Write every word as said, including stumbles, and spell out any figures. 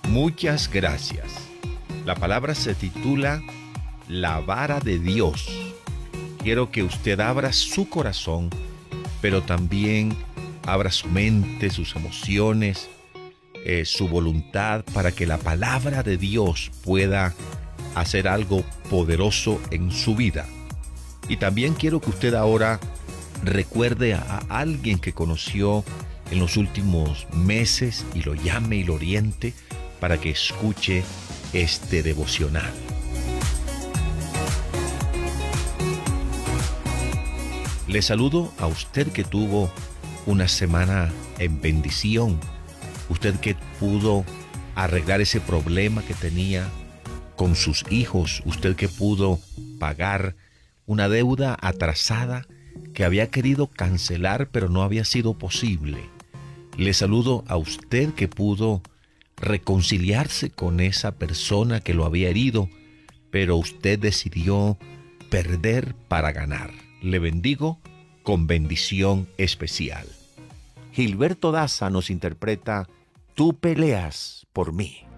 Muchas gracias. La palabra se titula La vara de Dios. Quiero que usted abra su corazón, pero también abra su mente, sus emociones, eh, su voluntad, para que la palabra de Dios pueda hacer algo poderoso en su vida. Y también quiero que usted ahora recuerde a alguien que conoció en los últimos meses y lo llame y lo oriente para que escuche este devocional. Le saludo a usted que tuvo una semana en bendición, usted que pudo arreglar ese problema que tenía con sus hijos, usted que pudo pagar una deuda atrasada que había querido cancelar pero no había sido posible. Le saludo a usted que pudo reconciliarse con esa persona que lo había herido, pero usted decidió perder para ganar. Le bendigo con bendición especial. Gilberto Daza nos interpreta Tú peleas por mí.